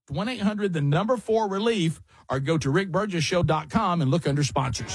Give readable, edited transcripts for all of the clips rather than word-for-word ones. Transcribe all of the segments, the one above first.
1-800, the number 4 relief, or go to rickburgessshow.com and look under sponsors.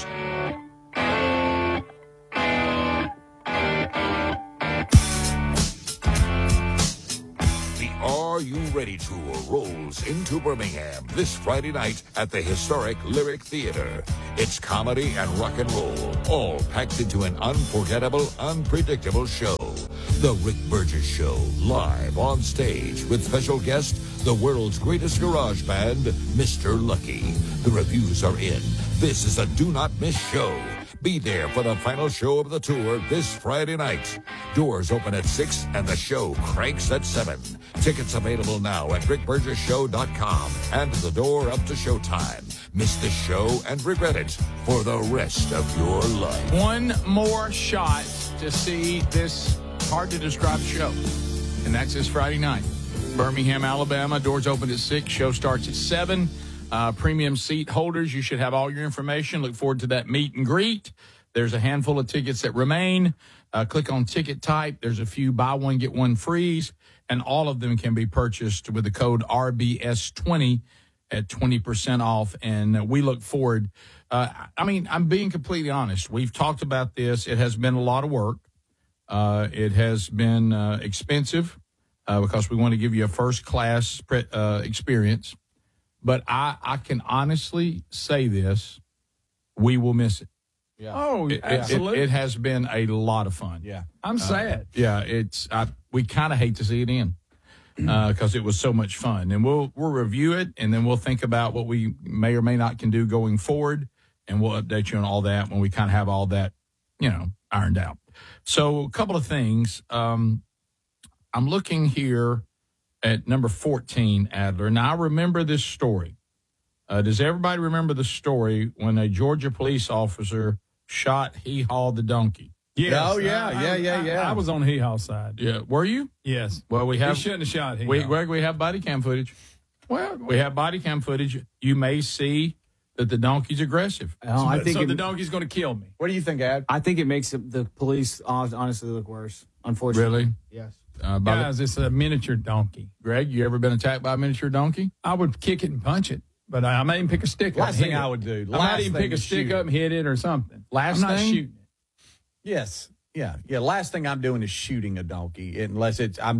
Are You Ready Tour rolls into Birmingham this Friday night at the historic Lyric Theater. It's comedy and rock and roll, all packed into an unforgettable, unpredictable show. The Rick Burgess Show, live on stage with special guest, the world's greatest garage band, Mr. Lucky. The reviews are in. This is a do-not-miss show. Be there for the final show of the tour this Friday night. Doors open at 6 and the show cranks at 7. Tickets available now at rickburgessshow.com and the door up to showtime. Miss the show and regret it for the rest of your life. One more shot to see this hard-to-describe show, and that's this Friday night. Birmingham, Alabama. Doors open at 6. Show starts at 7. Premium seat holders, you should have all your information. Look forward to that meet and greet. There's a handful of tickets that remain. Click on ticket type. There's a few buy one, get one frees, and all of them can be purchased with the code RBS20 at 20% off. And we look forward. I'm being completely honest. We've talked about this. It has been a lot of work. It has been expensive because we want to give you a first-class experience. But I can honestly say this, we will miss it. Yeah. Oh, absolutely. It has been a lot of fun. Yeah. I'm sad. We kind of hate to see it end because it was so much fun. And we'll review it, and then we'll think about what we may or may not can do going forward, and we'll update you on all that when we kind of have all that, ironed out. So a couple of things. I'm looking here at number 14, Adler. Now, I remember this story. Does everybody remember the story when a Georgia police officer shot Hee-Haw the donkey? Yes. Oh, yeah. I was on Hee-Haw's side. Yeah. Were you? Yes. Well, we He have. shouldn't have shot Hee-Haw. Greg, we have body cam footage. Well, we have body cam footage. You may see that the donkey's aggressive. I think the donkey's going to kill me. What do you think, Ad? I think it makes the police honestly look worse. Unfortunately, Really? yes. Guys, it's a miniature donkey. Greg, you ever been attacked by a miniature donkey? I would kick it and punch it, but I might even pick a stick up. Last and thing hit I it. would do. I might even pick a stick up and hit it or something. Last I'm not thing? shooting it. Yes. Yeah. Last thing I'm doing is shooting a donkey, unless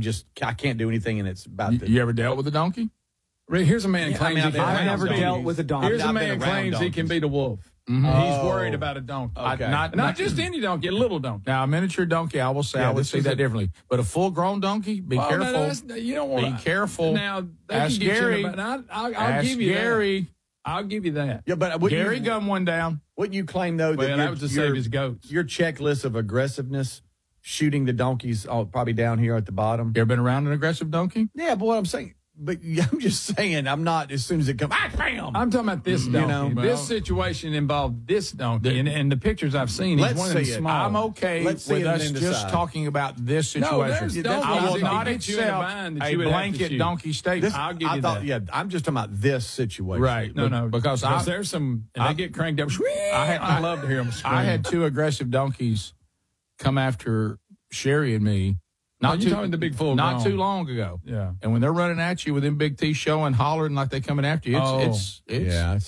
I can't do anything, and it's about to. You ever dealt with a donkey? Here's a man claims I've never donkeys. dealt with a donkey. Here's a I've man been around claims he can donkeys. beat a wolf. Mm-hmm. He's worried about a donkey. Okay. Not just any donkey, a little donkey. Now, a miniature donkey, I will say, I would this see is that a- differently. But a full-grown donkey, be Well, careful. no, you don't want Be careful. Now, they Ask can get Gary. You I'll Ask give you Gary. that. I'll give you that. Yeah, but Gary gunned one down. Wouldn't you claim, though, Well, that that was to save his goats. Your checklist of aggressiveness, shooting the donkeys probably down here at the bottom? You ever been around an aggressive donkey? Yeah, but what I'm saying, but I'm just saying, I'm not, as soon as it comes, bam! I'm talking about this donkey. know, well- This situation involved this donkey, and the pictures I've seen, Let's he's one of them see it. small. I'm okay Let's see with it and us then just decide. talking about this No, situation. there's donkeys I will that not can get you in a accept bind that a you would have to blanket shoot. donkey statement. I'll give I you thought, that. I'm just talking about this situation. Right. No, because there's some, and they get cranked up. I love to hear them scream. I had two aggressive donkeys come after Sherry and me. you're talking the big full Not grown. too long ago. Yeah. And when they're running at you with them big teeth showing, hollering like they're coming after you, it's Yeah.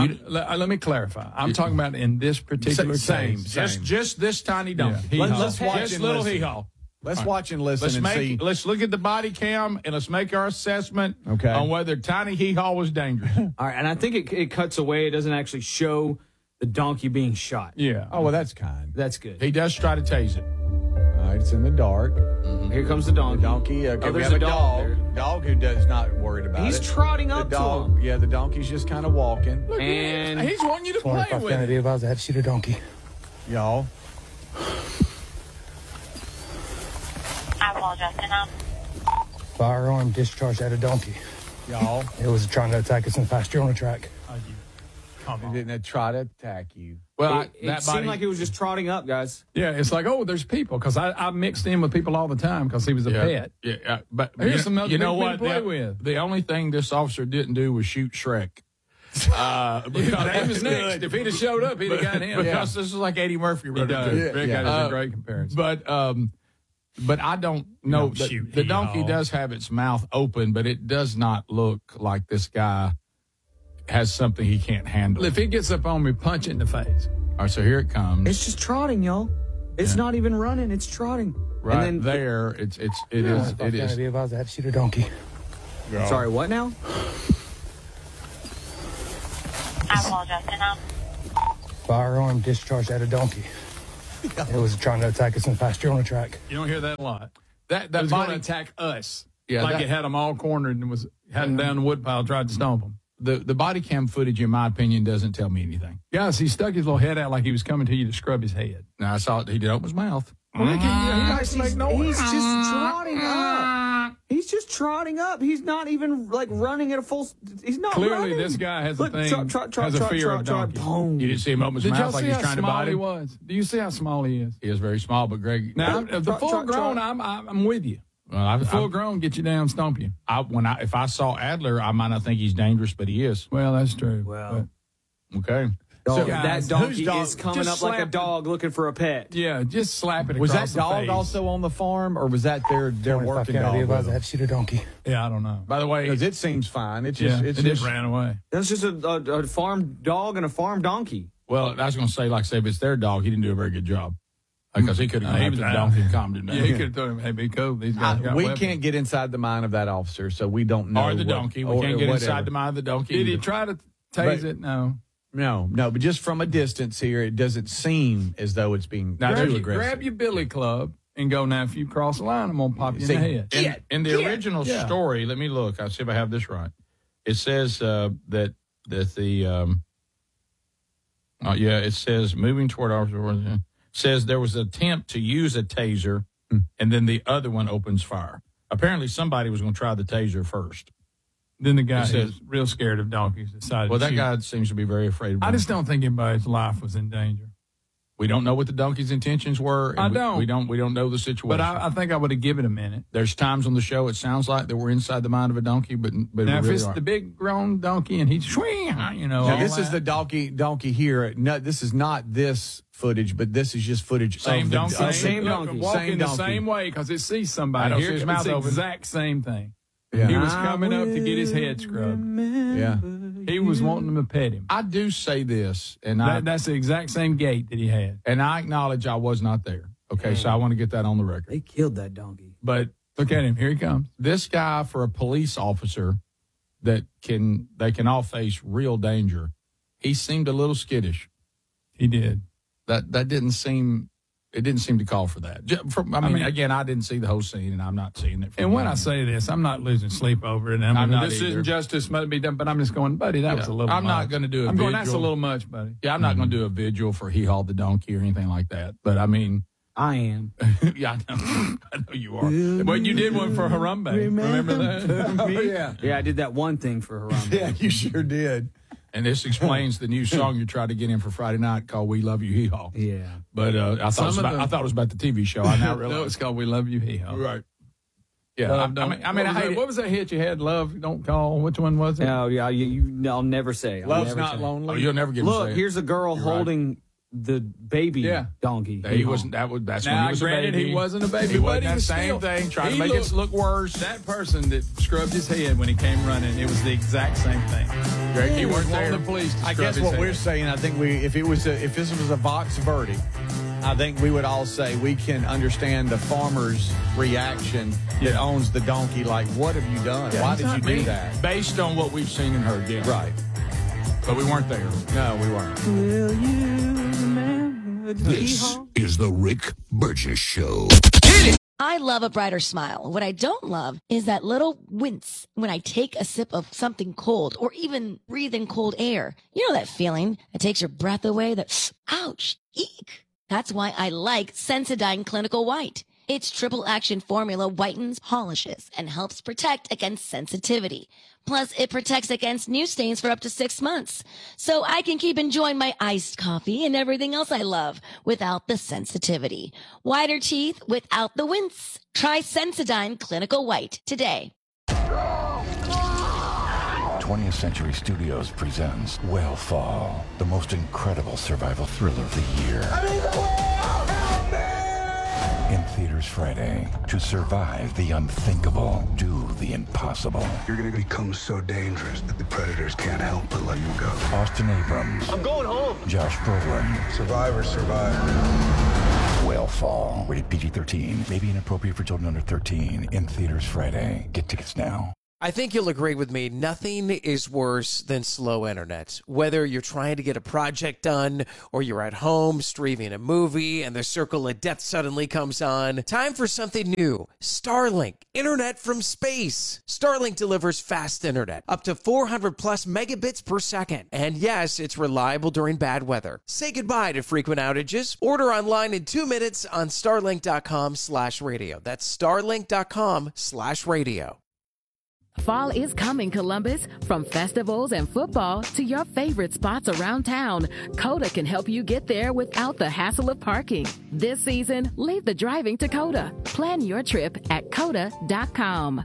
Let me clarify. I'm talking about in this particular Same. case. just this tiny donkey. Yeah. Let's watch Just and little listen. hee-haw. Let's watch and listen see. Let's look at the body cam and let's make our assessment Okay. on whether tiny hee-haw was dangerous. All right, and I think it cuts away. It doesn't actually show the donkey being shot. Yeah. Oh, well, that's kind. That's good. He does try to tase it. All right, it's in the dark. Here comes the donkey. Donkey. Okay, we there's have a a dog dog. there. Dog who does not worried about He's it. trotting The up to dog. him. Yeah, the donkey's just kind of walking. And He's wanting you to play with it. If I was to have to shoot a donkey. Y'all. I apologize. And Firearm discharged at a donkey. Y'all. It was trying to attack us in pasture on the track. Come He on. didn't try to attack you. Well, it seemed like he was just trotting up, guys. Yeah, it's like, there's people. Because I mixed in with people all the time because he was a pet. Yeah, but Here's some other you know big men what? to play with. The only thing this officer didn't do was shoot Shrek. Dave was next. If he'd have showed up, he'd have got him. Because this is like Eddie Murphy. He does. Yeah. Rick, that is a great comparison. But But I don't know. Don't shoot The donkey Hee-Haw. does have its mouth open, but it does not look like this guy has something he can't handle. If he gets up on me, punch it in the face. All right, so here it comes. It's just trotting, y'all. It's not even running. It's trotting. right and then, there. It If I is. found out if I was to have to shoot a donkey. Sorry, what now? I apologize to him. Firearm discharged at a donkey. It was trying to attack us in pasture on the track. You don't hear that a lot. That It was going body to attack us. Yeah, like that- it had them all cornered and had them down the woodpile, tried to stomp them. the body cam footage, in my opinion, doesn't tell me anything. Guys, he stuck his little head out like he was coming to you to scrub his head. Now I saw it. He did open his mouth. Well, he Guys, make he's noise. just trotting up. He's just trotting up. He's not even like running at a full. He's not Clearly, running. this guy has a Look, thing, has a fear of donkeys. Boom. You didn't see him open his Did y'all mouth like see he's how trying to small bite he him. was? Do you see how small he is? He is very small, but Greg. Now, Trot, the full trot, grown, trot. I'm with you. Well, The full grown get you down, stomp you. if I saw Adler, I might not think he's dangerous, but he is. Well, that's true. Well. Okay. Dog, guys, that donkey whose dog- is coming just up like a slap dog looking for a pet. But, yeah, just slap it Was across that dog the face. also on the farm, or was that their If I working found out dog? if I was to have to shoot a donkey. Yeah, I don't know. By the way, Because it seems fine. It's Yeah, just, it it's just just ran away. That's just a farm dog and a farm donkey. well, I was going to say, like, say if it's their dog, he didn't do a very good job because he could have he gone was after the out. donkey and calmed him down. Yeah, he could have told him, hey, be cool. These guys got we weapons. can't get inside the mind of that officer, so we don't know. Or the what- donkey. We or can't get whatever. inside the mind of the donkey. Did he either. try to But- tase it? No. No, but just from a distance here, it doesn't seem as though it's being Now, too there's- aggressive. Grab your billy club and go, now, if you cross the line, I'm going to pop you See, in the head. In the original story, let me look. I'll see if I have this right. It says that the it says moving toward officer says there was an attempt to use a taser, and then the other one opens fire. Apparently, somebody was going to try the taser first. Then the guy It says- who's real scared of donkeys decided Well, to that shoot. guy seems to be very afraid of I them. just don't think anybody's life was in danger. We don't know what the donkey's intentions were. and I don't. We don't know the situation. But I think I would have given it a minute. There's times on the show it sounds like that we're inside the mind of a donkey, but Now, we if really it's aren't. the big grown donkey and he's swing, Now, all this is that. the donkey here. No, this is not this footage, but this is just footage Same of the donkey. Same Look, donkey. walking Same the donkey. same way because it sees I somebody. don't Here see his it's mouth the open. exact same thing. Yeah. He was coming up to get his head scrubbed. Yeah. He was wanting him to pet him. I do say this, and That's the exact same gait that he had. I acknowledge I was not there. Okay, so I want to get that on the record. They killed that donkey. But Look at him. Here he comes. this guy, for a police officer they can all face real danger, he seemed a little skittish. He did. That didn't seem to call for that. I mean, again, I didn't see the whole scene, and I'm not seeing it. From And when him. I say this, I'm not losing sleep over it. I mean, I'm not this either. isn't justice must be done, but I'm just going, buddy, that was a little I'm much. not going to do a I'm going, vigil. that's a little much, buddy. Yeah, I'm not going to do a vigil for He Hauled the Donkey or anything like that. But I mean, I am. yeah, I know you are. But you did one for Harambe. Remember that? Yeah. Yeah, I did that one thing for Harambe. Yeah, you sure did. And this explains the new song you tried to get in for Friday night called "We Love You, Hee Haw." Yeah. But I thought it was about the TV show. I now realize No, it's called We Love You, Hee Haw. right. Yeah, Love, I mean, I hate it. what was that hit you had? Love, don't call. Which one was it? No, yeah, I'll never say. I'll Love's never not say. lonely. Oh, you'll never get. Look, to say it. here's a girl You're right. holding the baby Yeah. donkey. He wasn't. That's when Now, he was granted, a baby. he wasn't a baby, He but wasn't he that was same still, thing. Trying to he make it look worse. That person that scrubbed his head when he came running, it was the exact same thing. Greg, he was weren't wanting there. the police to I scrub guess his what head. we're saying, I think if this was a Vox verdict, I think we would all say we can understand the farmer's reaction that owns the donkey. Like, what have you done? Why did you do that? Based on what we've seen and heard, yeah. Right. But we weren't there. No, we weren't. This is the Rick Burgess Show. I love a brighter smile. What I don't love is that little wince when I take a sip of something cold or even breathe in cold air. You know that feeling that takes your breath away, that ouch, eek. That's why I like Sensodyne Clinical White. Its triple action formula whitens, polishes, and helps protect against sensitivity. Plus, it protects against new stains for up to 6 months. So I can keep enjoying my iced coffee and everything else I love without the sensitivity. Whiter teeth without the wince. Try Sensodyne Clinical White today. 20th Century Studios presents Whale Fall, the most incredible survival thriller of the year. In theaters Friday. To survive the unthinkable, do the impossible. You're going to become so dangerous that the predators can't help but let you go. Austin Abrams. I'm going home. Josh Brolin. Survivor. Will Fall. Rated PG-13. May be inappropriate for children under 13. In theaters Friday. Get tickets now. I think you'll agree with me. Nothing is worse than slow internet. Whether you're trying to get a project done or you're at home streaming a movie and the circle of death suddenly comes on. Time for something new. Starlink. Internet from space. Starlink delivers fast internet. Up to 400 plus megabits per second. And yes, it's reliable during bad weather. Say goodbye to frequent outages. Order online in 2 minutes on starlink.com/radio. That's starlink.com/radio. Fall is coming, Columbus. From festivals and football to your favorite spots around town, Coda can help you get there without the hassle of parking. This season, leave the driving to Coda. Plan your trip at Coda.com.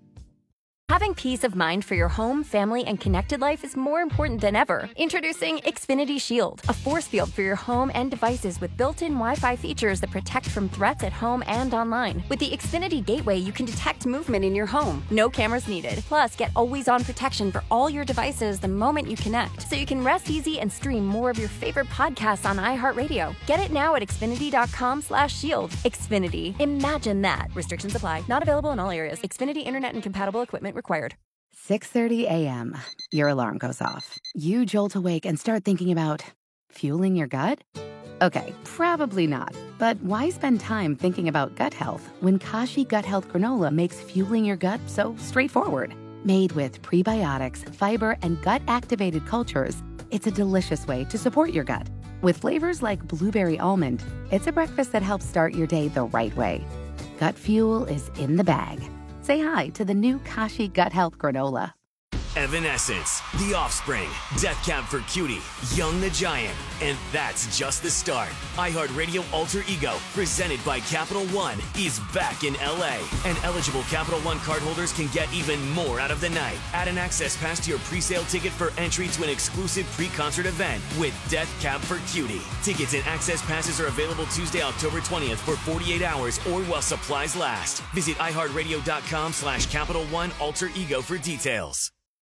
Having peace of mind for your home, family, and connected life is more important than ever. Introducing Xfinity Shield, a force field for your home and devices with built-in Wi-Fi features that protect from threats at home and online. With the Xfinity Gateway, you can detect movement in your home. No cameras needed. Plus, get always-on protection for all your devices the moment you connect, so you can rest easy and stream more of your favorite podcasts on iHeartRadio. Get it now at Xfinity.com/shield. Xfinity. Imagine that. Restrictions apply. Not available in all areas. Xfinity Internet and compatible equipment required. 6:30 a.m. Your alarm goes off. You jolt awake and start thinking about fueling your gut? Okay, probably not. But why spend time thinking about gut health when Kashi Gut Health Granola makes fueling your gut so straightforward? Made with prebiotics, fiber, and gut-activated cultures, it's a delicious way to support your gut. With flavors like blueberry almond, it's a breakfast that helps start your day the right way. Gut fuel is in the bag. Say hi to the new Kashi Gut Health Granola. Evanescence, The Offspring, Death Cab for Cutie, Young the Giant, and that's just the start. iHeartRadio Alter Ego, presented by Capital One, is back in LA, and eligible Capital One cardholders can get even more out of the night. Add an access pass to your pre-sale ticket for entry to an exclusive pre-concert event with Death Cab for Cutie. Tickets and access passes are available Tuesday, October 20th for 48 hours or while supplies last. Visit iHeartRadio.com/Capital One Alter Ego for details.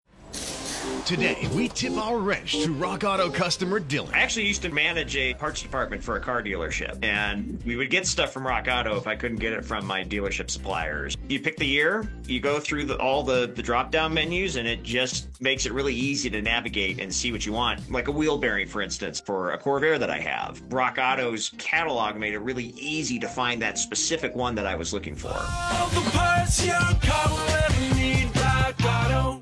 Today, we tip our wrench to Rock Auto customer Dylan. I actually used to manage a parts department for a car dealership, and we would get stuff from Rock Auto if I couldn't get it from my dealership suppliers. You pick the year, you go through all the drop-down menus, and it just makes it really easy to navigate and see what you want. Like a wheel bearing, for instance, for a Corvair that I have. Rock Auto's catalog made it really easy to find that specific one that I was looking for. All the parts your car will ever need, Rock Auto.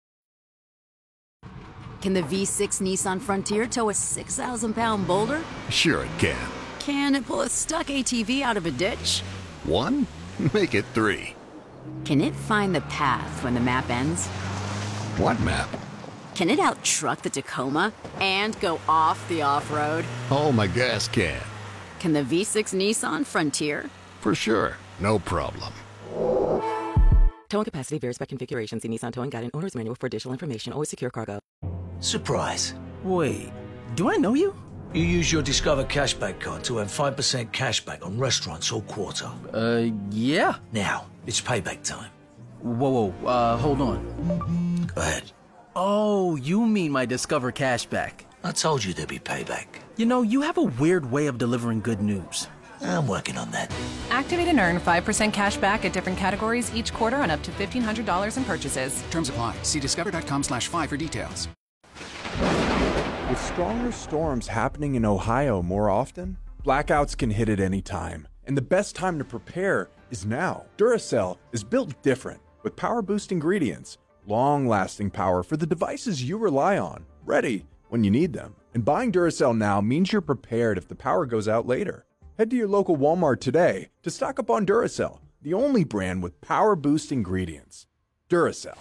Can the V6 Nissan Frontier tow a 6,000-pound boulder? Sure it can. Can it pull a stuck ATV out of a ditch? 1? Make it 3. Can it find the path when the map ends? What map? Can it out-truck the Tacoma and go off the off-road? Oh, my gas can. Can the V6 Nissan Frontier? For sure. No problem. Towing capacity varies by configuration. See Nissan Towing Guide and Owner's Manual for additional information. Always secure cargo. Surprise. Wait, do I know you? You use your Discover Cashback card to earn 5% cashback on restaurants all quarter. Yeah. Now, it's payback time. Whoa, hold on. Go ahead. Oh, you mean my Discover Cashback. I told you there'd be payback. You know, you have a weird way of delivering good news. I'm working on that. Activate and earn 5% cash back at different categories each quarter on up to $1,500 in purchases. Terms apply. See discover.com/5 for details. With stronger storms happening in Ohio more often, blackouts can hit at any time. And the best time to prepare is now. Duracell is built different with power boost ingredients, long-lasting power for the devices you rely on, ready when you need them. And buying Duracell now means you're prepared if the power goes out later. Head to your local Walmart today to stock up on Duracell, the only brand with power boost ingredients. Duracell.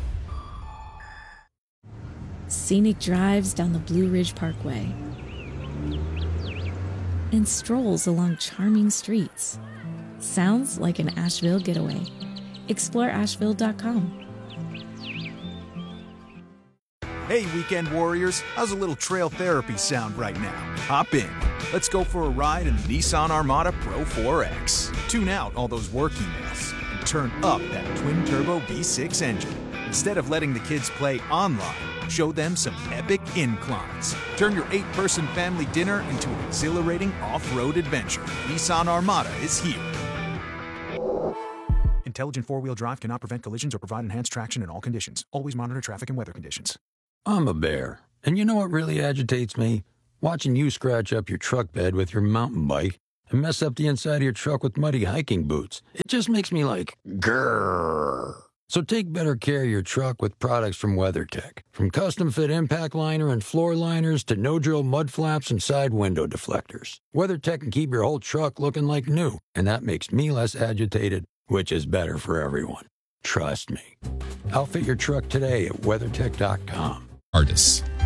Scenic drives down the Blue Ridge Parkway and strolls along charming streets. Sounds like an Asheville getaway. Explore Asheville.com. Hey, weekend warriors, how's a little trail therapy sound right now? Hop in. Let's go for a ride in the Nissan Armada Pro 4X. Tune out all those work emails and turn up that twin-turbo V6 engine. Instead of letting the kids play online, show them some epic inclines. Turn your 8-person family dinner into an exhilarating off-road adventure. Nissan Armada is here. Intelligent four-wheel drive cannot prevent collisions or provide enhanced traction in all conditions. Always monitor traffic and weather conditions. I'm a bear, and you know what really agitates me? Watching you scratch up your truck bed with your mountain bike and mess up the inside of your truck with muddy hiking boots. It just makes me like, grrr. So take better care of your truck with products from WeatherTech. From custom-fit impact liner and floor liners to no-drill mud flaps and side window deflectors. WeatherTech can keep your whole truck looking like new, and that makes me less agitated, which is better for everyone. Trust me. Outfit your truck today at WeatherTech.com. Artists.